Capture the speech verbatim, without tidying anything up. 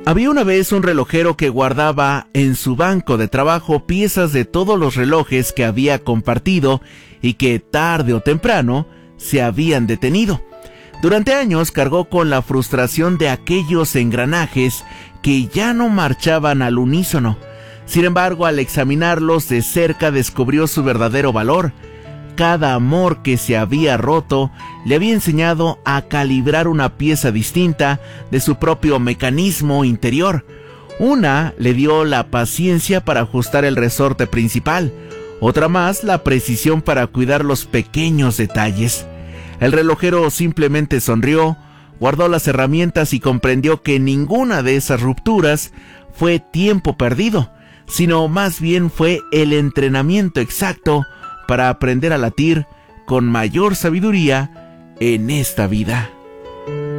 Había una vez un relojero que guardaba en su banco de trabajo piezas de todos los relojes que había compartido y que tarde o temprano se habían detenido. Durante años cargó con la frustración de aquellos engranajes que ya no marchaban al unísono. Sin embargo, al examinarlos de cerca descubrió su verdadero valor. Cada amor que se había roto le había enseñado a calibrar una pieza distinta de su propio mecanismo interior. Una le dio la paciencia para ajustar el resorte principal, otra más la precisión para cuidar los pequeños detalles. El relojero simplemente sonrió, guardó las herramientas y comprendió que ninguna de esas rupturas fue tiempo perdido, sino más bien fue el entrenamiento exacto para aprender a latir con mayor sabiduría en esta vida.